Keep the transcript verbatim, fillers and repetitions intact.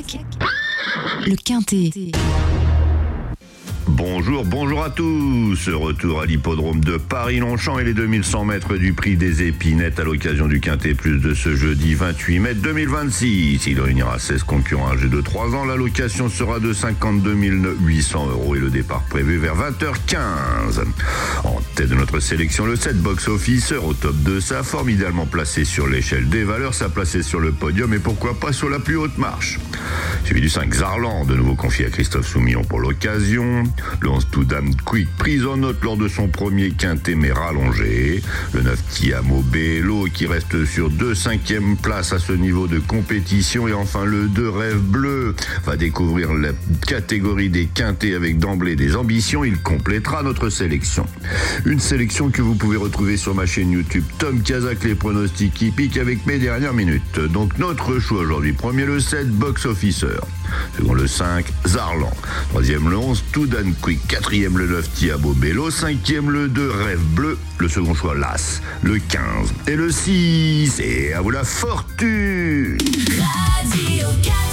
le Quintet. Bonjour, bonjour à tous. Retour à l'hippodrome de Paris-Longchamp et les deux mille cent mètres du prix des Épinettes à l'occasion du Quintet Plus de ce jeudi vingt-huit mai deux mille vingt-six. Il réunira seize concurrents âgés de trois ans. La location sera de cinquante-deux mille huit cents euros et le départ prévu vers vingt heures quinze. En tête de notre sélection, le sept Box Officer au top de sa forme, idéalement placé sur l'échelle des valeurs, sa placé sur le podium et pourquoi pas sur la plus haute marche. Suivi du cinq Zarland, de nouveau confié à Christophe Soumillon pour l'occasion. Le onze Toudam Quick, prise en note lors de son premier quintet mais rallongé. Le neuf Tiamo Bello qui reste sur deux cinquièmes places à ce niveau de compétition. Et enfin le deux Rêve Bleu va découvrir la catégorie des quintets avec d'emblée des ambitions. Il complétera notre sélection. Une sélection que vous pouvez retrouver sur ma chaîne YouTube Tom Kazak, les pronostics hippiques avec mes dernières minutes. Donc notre choix aujourd'hui, premier le sept Box Officer, second le cinq Zarland, troisième le onze Toudam Quick, quatrième le neuf Tiamo Bello, cinquième le deux Rêve Bleu, le second choix l'As, le quinze et le six. Et à vous la fortune. Radio